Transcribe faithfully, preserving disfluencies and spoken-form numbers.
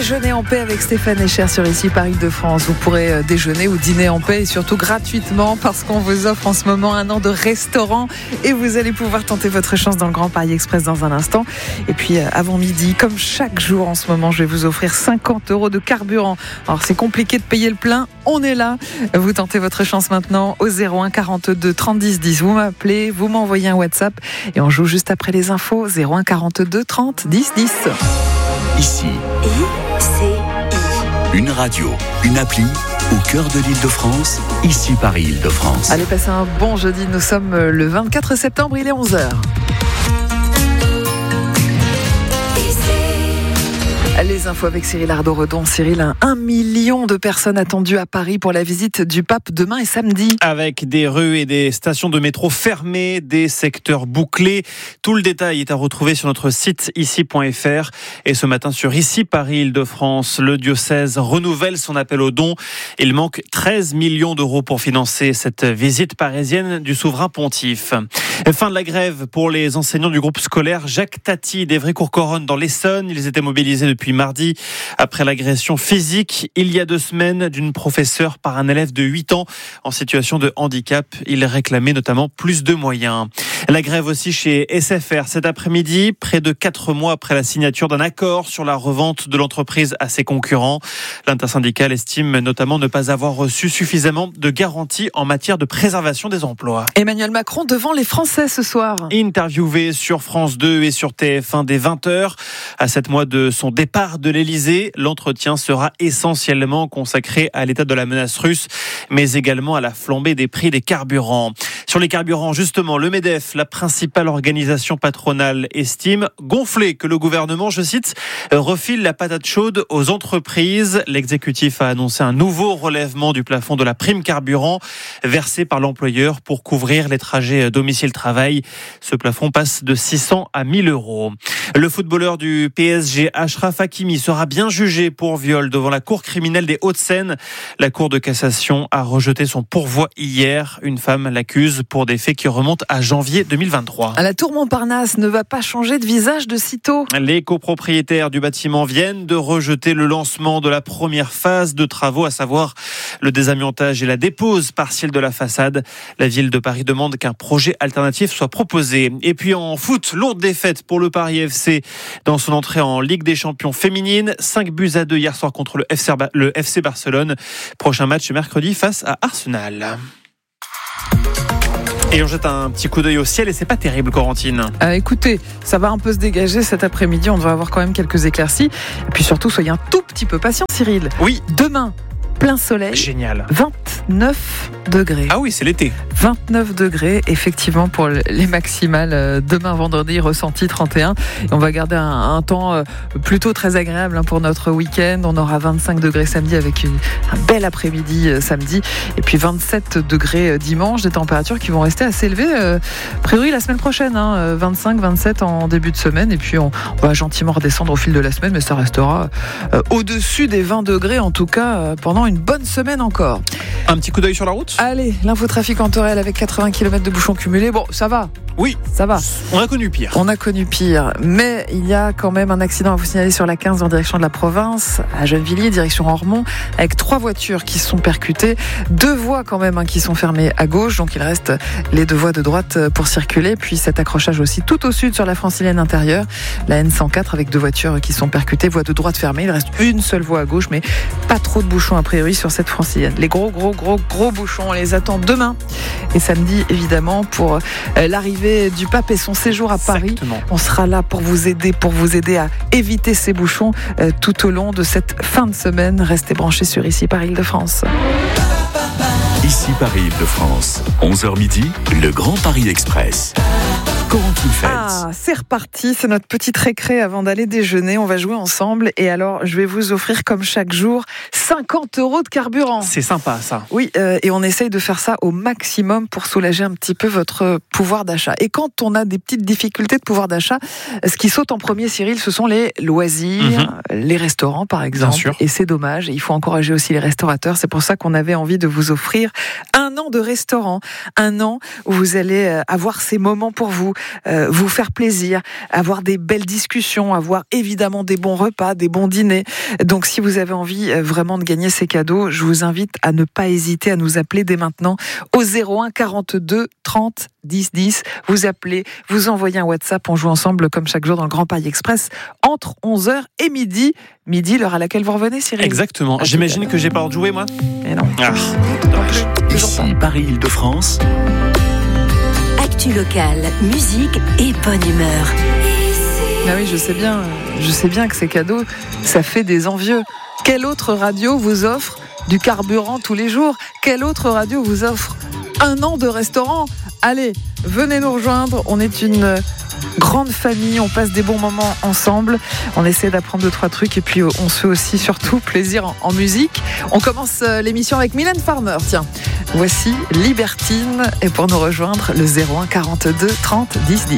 Déjeuner en paix avec Stéphane Echer sur Ici Paris de France. Vous pourrez déjeuner ou dîner en paix et surtout gratuitement parce qu'on vous offre en ce moment un an de restaurant et vous allez pouvoir tenter votre chance dans le Grand Paris Express dans un instant. Et puis avant midi, comme chaque jour en ce moment, je vais vous offrir cinquante euros de carburant. Alors c'est compliqué de payer le plein, on est là. Vous tentez votre chance maintenant au zéro un quarante-deux trente dix dix. Vous m'appelez, vous m'envoyez un WhatsApp et on joue juste après les infos. zéro un quarante-deux trente dix dix. Ici, I C I. Une radio, une appli, au cœur de l'Île-de-France, Ici Paris Île-de-France. Allez, passez un bon jeudi, nous sommes le vingt-quatre septembre, il est onze heures. Les infos avec Cyril Ardo-Redon. Cyril, un, un million de personnes attendues à Paris pour la visite du pape demain et samedi. Avec des rues et des stations de métro fermées, des secteurs bouclés. Tout le détail est à retrouver sur notre site ici point f r. Et ce matin sur Ici Paris Île-de-France, le diocèse renouvelle son appel aux dons. Il manque treize millions d'euros pour financer cette visite parisienne du souverain pontife. Fin de la grève pour les enseignants du groupe scolaire Jacques Tati d'Évry-Courcouronnes dans l'Essonne. Ils étaient mobilisés depuis mardi après l'agression physique il y a deux semaines d'une professeure par un élève de huit ans en situation de handicap. Ils réclamaient notamment plus de moyens. La grève aussi chez S F R cet après-midi, près de quatre mois après la signature d'un accord sur la revente de l'entreprise à ses concurrents. L'intersyndicale estime notamment ne pas avoir reçu suffisamment de garanties en matière de préservation des emplois. Emmanuel Macron devant les Français ce soir. Interviewé sur France deux et sur T F un dès vingt heures. À sept mois de son départ de l'Elysée, l'entretien sera essentiellement consacré à l'état de la menace russe, mais également à la flambée des prix des carburants. Sur les carburants, justement, le MEDEF, la principale organisation patronale, estime gonfler que le gouvernement, je cite, refile la patate chaude aux entreprises. L'exécutif a annoncé un nouveau relèvement du plafond de la prime carburant versée par l'employeur pour couvrir les trajets domicile-travail. Ce plafond passe de six cents à mille euros. Le footballeur du P S G, Achraf Hakimi, sera bien jugé pour viol devant la cour criminelle des Hauts-de-Seine. La cour de cassation a rejeté son pourvoi hier. Une femme l'accuse pour des faits qui remontent à janvier deux mille vingt-trois. La tour Montparnasse ne va pas changer de visage de sitôt. Les copropriétaires du bâtiment viennent de rejeter le lancement de la première phase de travaux, à savoir le désamiantage et la dépose partielle de la façade. La ville de Paris demande qu'un projet alternatif soit proposé. Et puis en foot, lourde défaite pour le Paris F C dans son entrée en Ligue des Champions féminine. cinq buts à deux hier soir contre le F C, le F C Barcelone. Prochain match mercredi face à Arsenal. Et on jette un petit coup d'œil au ciel et c'est pas terrible, Corentine. Euh, écoutez, ça va un peu se dégager cet après-midi, on devrait avoir quand même quelques éclaircies. Et puis surtout, soyez un tout petit peu patient, Cyril. Oui. Demain, plein soleil. Génial. vingt-neuf degrés. Ah oui, c'est l'été. vingt-neuf degrés, effectivement, pour les maximales. Demain, vendredi, ressenti trente et un. Et on va garder un, un temps plutôt très agréable pour notre week-end. On aura vingt-cinq degrés samedi avec une, un bel après-midi samedi. Et puis vingt-sept degrés dimanche. Des températures qui vont rester assez élevées. A priori, la semaine prochaine, hein, vingt-cinq, vingt-sept en début de semaine. Et puis, on, on va gentiment redescendre au fil de la semaine. Mais ça restera euh, au-dessus des vingt degrés, en tout cas, euh, pendant une bonne semaine encore. Un petit coup d'œil sur la route ? Allez, l'infotrafic en Torel avec quatre-vingts kilomètres de bouchons cumulés. Bon, ça va. Oui, ça va. On a connu pire. On a connu pire. Mais il y a quand même un accident à vous signaler sur la quinze en direction de la province, à Gennevilliers, direction Ormont, avec trois voitures qui se sont percutées. Deux voies quand même hein, qui sont fermées à gauche. Donc il reste les deux voies de droite pour circuler. Puis cet accrochage aussi tout au sud sur la francilienne intérieure, la N cent quatre avec deux voitures qui sont percutées. Voie de droite fermée. Il reste une seule voie à gauche, mais pas trop de bouchons a priori sur cette francilienne. Les gros, gros, gros, gros bouchons, on les attend demain et samedi évidemment pour l'arrivée du pape et son séjour à Paris. Exactement. On sera là pour vous aider, pour vous aider à éviter ces bouchons euh, tout au long de cette fin de semaine. Restez branchés sur Ici Paris Île-de-France. Ici Paris Île-de-France, onze heures midi, le Grand Paris Express. Corentine Feltz. Ah, c'est reparti, c'est notre petite récré avant d'aller déjeuner. On va jouer ensemble et alors je vais vous offrir comme chaque jour cinquante euros de carburant. C'est sympa ça. Oui, euh, et on essaye de faire ça au maximum pour soulager un petit peu votre pouvoir d'achat. Et quand on a des petites difficultés de pouvoir d'achat, ce qui saute en premier, Cyril, ce sont les loisirs, mmh. les restaurants par exemple. Bien sûr. Et c'est dommage, et il faut encourager aussi les restaurateurs. C'est pour ça qu'on avait envie de vous offrir un an de restaurant, un an où vous allez avoir ces moments pour vous. Euh, vous faites faire plaisir, avoir des belles discussions, avoir évidemment des bons repas, des bons dîners. Donc si vous avez envie vraiment de gagner ces cadeaux, je vous invite à ne pas hésiter à nous appeler dès maintenant au zéro un quarante-deux trente dix dix. Vous appelez, vous envoyez un WhatsApp, on joue ensemble comme chaque jour dans le Grand Paris Express entre onze heures et midi. Midi, l'heure à laquelle vous revenez, Cyril. Exactement. Ah, J'imagine que j'ai pas le droit de jouer, moi. Et non. Ah, dommage. Ici Paris-Île-de-France. Actu locale, musique et bonne humeur. Ah oui, je sais bien, je sais bien que ces cadeaux, ça fait des envieux. Quelle autre radio vous offre du carburant tous les jours ? Quelle autre radio vous offre un an de restaurant ? Allez, venez nous rejoindre, on est une grande famille, on passe des bons moments ensemble, on essaie d'apprendre deux, trois trucs et puis on se fait aussi surtout plaisir en, en musique. On commence l'émission avec Mylène Farmer, tiens. Voici Libertine et pour nous rejoindre, le zéro un quarante-deux trente dix dix.